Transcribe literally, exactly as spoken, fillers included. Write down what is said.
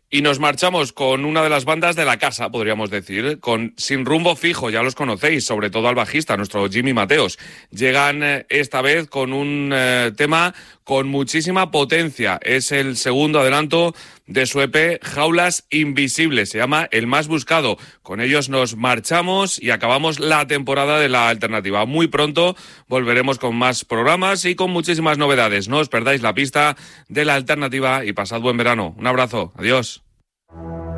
Y nos marchamos con una de las bandas de la casa, podríamos decir, con Sin Rumbo Fijo, ya los conocéis, sobre todo al bajista, nuestro Jimmy Mateos. Llegan eh, esta vez con un eh, tema con muchísima potencia. Es el segundo adelanto de su E P Jaulas Invisibles, se llama El Más Buscado. Con ellos nos marchamos y acabamos la temporada de La Alternativa. Muy pronto volveremos con más programas y con muchísimas novedades. No os perdáis la pista de La Alternativa y pasad buen verano. Un abrazo, adiós.